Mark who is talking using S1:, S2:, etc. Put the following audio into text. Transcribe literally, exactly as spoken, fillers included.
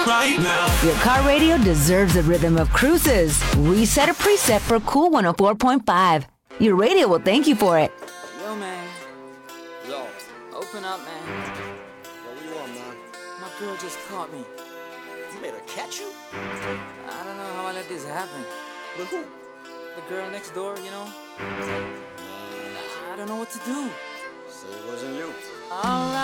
S1: right now.
S2: Your car radio deserves the rhythm of cruises. Reset a preset for Cool one oh four point five. Your radio will thank you for it.
S3: Yo, man.
S4: Yo.
S3: Open up, man.
S4: Yo, what you want, man?
S3: My girl just caught me.
S4: You made her catch you?
S3: I don't know how I let this happen.
S4: With who?
S3: The girl next door, you know? I don't know what to do.
S4: Say it wasn't you.
S3: All right.